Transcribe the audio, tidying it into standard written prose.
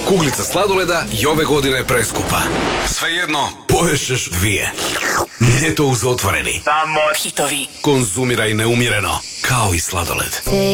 Kuglica sladoleda i ove godine je preskupa. Svejedno, poješeš 2. Ljeto uz otvoreni. Samo hitovi. Konzumiraj neumjereno, kao i sladoled.